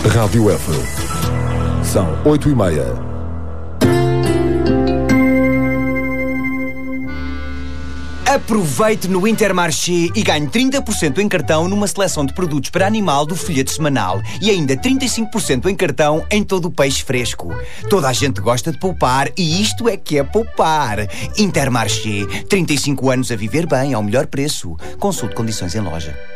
Rádio F. São 8h30. Aproveite no Intermarché e ganhe 30% em cartão numa seleção de produtos para animal do folheto semanal e ainda 35% em cartão em todo o peixe fresco. Toda a gente gosta de poupar e isto é que é poupar. Intermarché, 35 anos a viver bem ao melhor preço. Consulte condições em loja.